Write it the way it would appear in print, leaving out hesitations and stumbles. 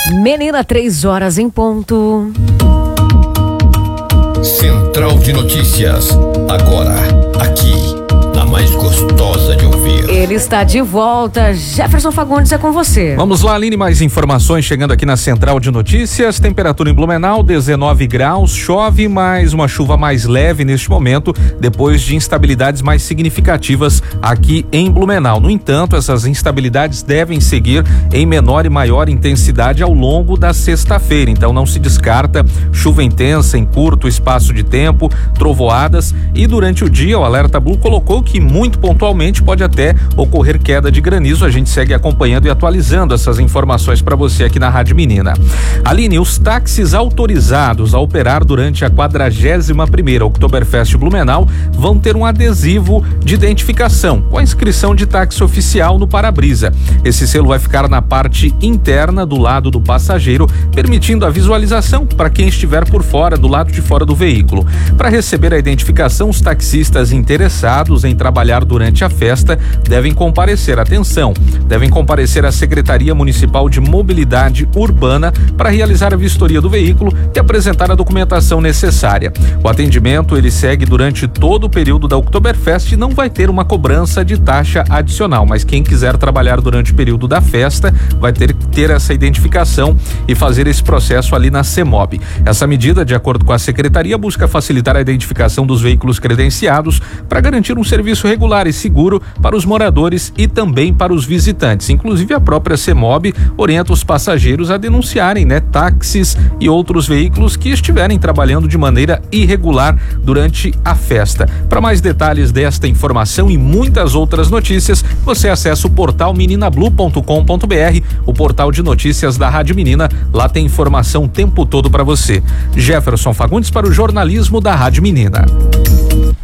Menina, 3 horas em ponto. Central de Notícias, agora, aqui, a mais gostosa de ouvir. Ele está de volta. Jefferson Fagundes, é com você. Vamos lá, Aline, mais informações chegando aqui na Central de Notícias. Temperatura em Blumenau, 19 graus, chove, mas uma chuva mais leve neste momento, depois de instabilidades mais significativas aqui em Blumenau. No entanto, essas instabilidades devem seguir em menor e maior intensidade ao longo da sexta-feira. Então não se descarta chuva intensa em curto espaço de tempo, trovoadas, e durante o dia o Alerta Blue colocou que muito pontualmente pode até ocorrer queda de granizo. A gente segue acompanhando e atualizando essas informações para você aqui na Rádio Menina. Aline, os táxis autorizados a operar durante a 41ª Oktoberfest Blumenau vão ter um adesivo de identificação com a inscrição de táxi oficial no para-brisa. Esse selo vai ficar na parte interna do lado do passageiro, permitindo a visualização para quem estiver por fora, do lado de fora do veículo. Para receber a identificação, os taxistas interessados em trabalhar durante a festa devem comparecer à Secretaria Municipal de Mobilidade Urbana para realizar a vistoria do veículo e apresentar a documentação necessária. O atendimento ele segue durante todo o período da Oktoberfest e não vai ter uma cobrança de taxa adicional, mas quem quiser trabalhar durante o período da festa vai ter que ter essa identificação e fazer esse processo ali na CEMOB. Essa medida, de acordo com a Secretaria, busca facilitar a identificação dos veículos credenciados para garantir um serviço regular e seguro para os moradores e também para os visitantes. Inclusive, a própria CEMOB orienta os passageiros a denunciarem, táxis e outros veículos que estiverem trabalhando de maneira irregular durante a festa. Para mais detalhes desta informação e muitas outras notícias, você acessa o portal meninablu.com.br, o portal de notícias da Rádio Menina. Lá tem informação o tempo todo para você. Jefferson Fagundes para o jornalismo da Rádio Menina.